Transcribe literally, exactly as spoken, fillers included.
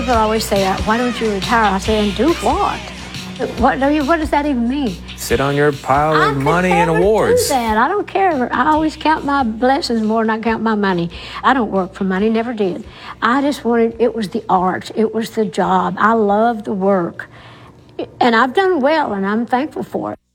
People always say, why don't you retire? I say, and do what? What, what does that even mean? Sit on your pile of I money and awards. Do that. I don't care. I always count my blessings more than I count my money. I don't work for money, never did. I just wanted, it was the art. It was the job. I love the work. And I've done well, and I'm thankful for it.